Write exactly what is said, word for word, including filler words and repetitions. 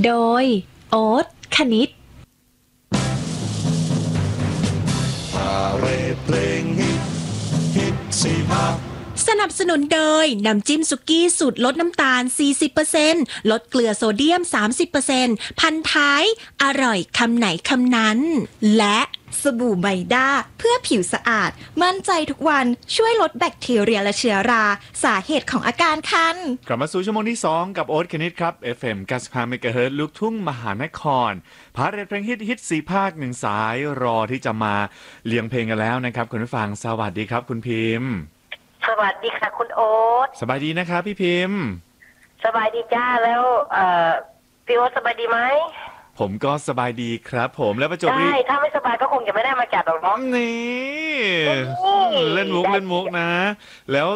โดยโอ๊ตคณิตพาเรดเพลงฮิตฮิตสี่ภาคสนับสนุนโดยน้ำจิ้มสุกี้สูตรลดน้ำตาล สี่สิบเปอร์เซ็นต์ ลดเกลือโซเดียม สามสิบเปอร์เซ็นต์ พันท้ายอร่อยคำไหนคำนั้นและสบู่ไมด้าเพื่อผิวสะอาดมั่นใจทุกวันช่วยลดแบคทีเรียและเชื้อราสาเหตุของอาการคันกลับมาสู่ชั่วโมงที่สองกับโอ๊ตคณิตครับ เอฟ เอ็ม เก้าสิบห้า เมกะเฮิรตซ์ ลูกทุ่งมหานครพาเรดเพลงฮิตฮิตสี่ภาคหนึ่งสายรอที่จะมาเรียงเพลงกันแล้วนะครับคุณผู้ฟังสวัสดีครับคุณพิมพ์สวัสดีค่ะคุณโอ๊ตสบายดีนะครับพี่พิมพ์สบายดีจ้าแล้วเอ่อพี่โอ๊ตสบายดีไหมผมก็สบายดีครับผมแล้วประจวบใช่ถ้าไม่สบายก็คงจะไม่ได้มาจัดหรอกเนาะนี่เล่นมุกเล่นมุกนะแล้ว